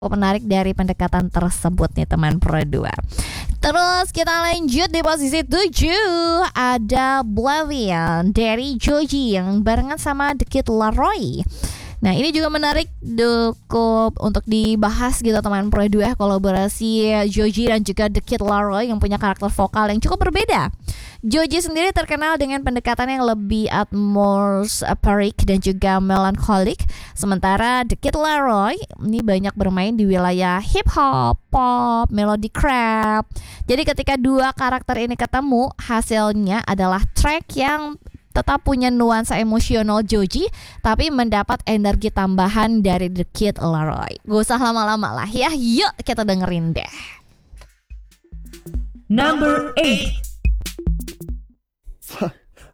menarik dari pendekatan tersebut nih teman Pro 2. Terus kita lanjut di posisi 7 ada Oblivion dari Joji yang barengan sama The Kid Laroi. Nah ini juga menarik cukup untuk dibahas gitu teman Pro 2, kolaborasi Joji dan juga The Kid Laroi yang punya karakter vokal yang cukup berbeda. Joji sendiri terkenal dengan pendekatan yang lebih atmospheric dan juga melankolik, sementara The Kid Laroi ini banyak bermain di wilayah hip hop, pop, melody rap. Jadi ketika dua karakter ini ketemu, hasilnya adalah track yang tetap punya nuansa emosional Joji, tapi mendapat energi tambahan dari The Kid Laroi. Gak usah lama-lama lah ya, yuk kita dengerin deh. Number 8.